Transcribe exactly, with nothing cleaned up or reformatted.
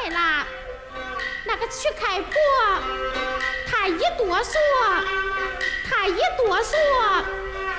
来了。那个曲开坡，他一哆嗦，他一哆嗦。